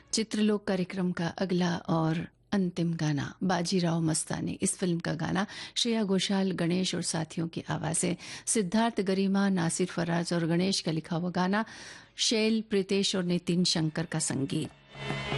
चित्रलोक कार्यक्रम का अगला और अंतिम गाना बाजीराव मस्तानी। इस फिल्म का गाना श्रेया घोषाल, गणेश और साथियों की आवाज़ें। सिद्धार्थ, गरिमा, नासिर फराज और गणेश का लिखा हुआ गाना, शैल, प्रीतेश और नितिन शंकर का संगीत।